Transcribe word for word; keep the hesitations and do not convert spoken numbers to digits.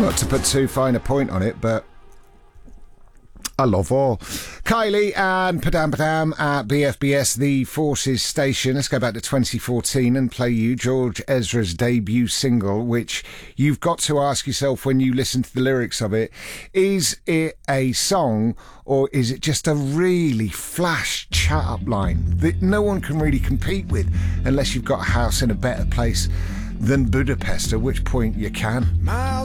Not to put too fine a point on it, but I love all. Kylie and Padam Padam at B F B S, the Forces Station. Let's go back to twenty fourteen and play you George Ezra's debut single, which you've got to ask yourself when you listen to the lyrics of it, is it a song or is it just a really flash chat-up line that no one can really compete with unless you've got a house in a better place than Budapest, at which point you can.